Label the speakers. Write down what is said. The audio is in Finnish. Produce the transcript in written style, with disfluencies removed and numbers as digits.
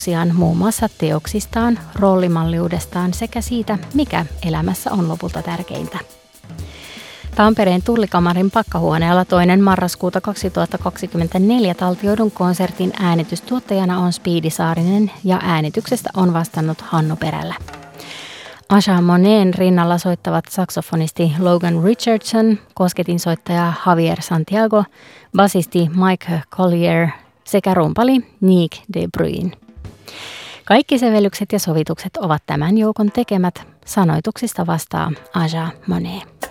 Speaker 1: muun muassa teoksistaan, roolimalliudestaan sekä siitä, mikä elämässä on lopulta tärkeintä. Tampereen Tullikamarin pakkahuoneella 2. marraskuuta 2024 taltioidun konsertin äänitystuottajana on Speedy Saarinen ja äänityksestä on vastannut Hannu Perälä. Aja Moneen rinnalla soittavat saksofonisti Logan Richardson, kosketinsoittaja Javier Santiago, basisti Mike Collier sekä rumpali Nick de Bruyn. Kaikki sävellykset ja sovitukset ovat tämän joukon tekemät. Sanoituksista vastaa Aja Monee.